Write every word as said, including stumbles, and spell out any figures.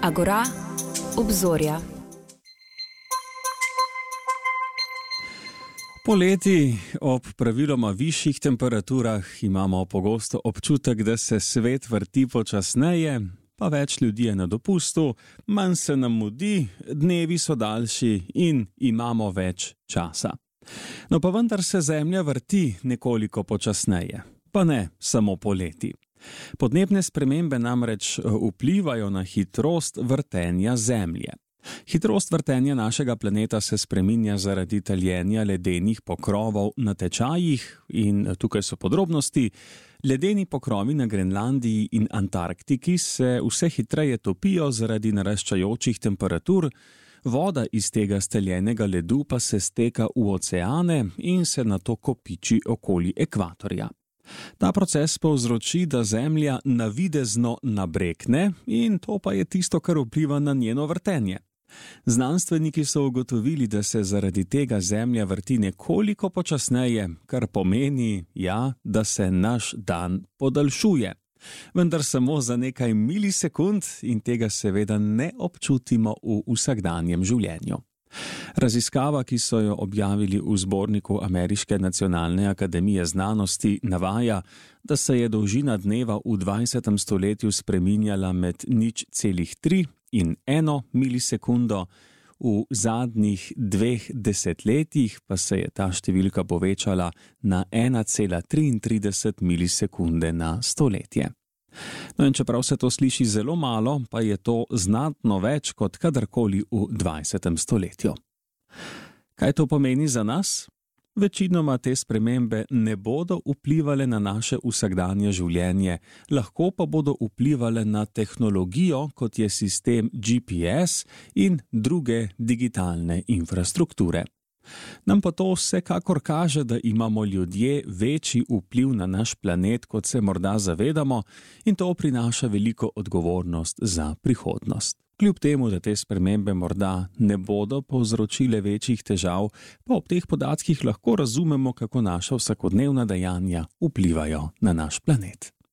Agora, obzorja. Poleti ob praviloma višjih temperaturah imamo pogosto občutek, da se svet vrti počasneje, pa več ljudi je na dopustu, manj se nam mudi, dnevi so daljši in imamo več časa. No pa vendar se Zemlja vrti nekoliko počasneje, pa ne samo poleti. Podnebne spremembe namreč vplivajo na hitrost vrtenja Zemlje. Hitrost vrtenja našega planeta se spreminja zaradi taljenja ledenih pokrovov na tečajih in tukaj so podrobnosti. Ledeni pokrovi na Grenlandiji in Antarktiki se vse hitreje topijo zaradi naraščajočih temperatur, voda iz tega staljenega ledu pa se steka v oceane in se nato kopiči okoli ekvatorja. Ta proces povzroči, da Zemlja navidezno nabrekne in to pa je tisto, kar vpliva na njeno vrtenje. Znanstveniki so ugotovili, da se zaradi tega Zemlja vrti nekoliko počasneje, kar pomeni, ja, da se naš dan podaljšuje. Vendar samo za nekaj milisekund in tega seveda ne občutimo v vsakdanjem življenju. Raziskava, ki so jo objavili v zborniku Ameriške nacionalne akademije znanosti, navaja, da se je dolžina dneva v dvajsetem stoletju spreminjala med nič celih tri in eno milisekundo, v zadnjih dveh desetletjih pa se je ta številka povečala na ena cela triintrideset milisekunde na stoletje. No in čeprav se to sliši zelo malo, pa je to znatno več kot kadarkoli v dvajsetem stoletju. Kaj to pomeni za nas? Večinoma te spremembe ne bodo vplivale na naše vsakdanje življenje, lahko pa bodo vplivale na tehnologijo, kot je sistem G P S in druge digitalne infrastrukture. Nam pa to vsekakor kaže, da imamo ljudje večji vpliv na naš planet, kot se morda zavedamo, in to prinaša veliko odgovornost za prihodnost. Kljub temu, da te spremembe morda ne bodo povzročile večjih težav, pa ob teh podatkih lahko razumemo, kako naša vsakodnevna dejanja vplivajo na naš planet.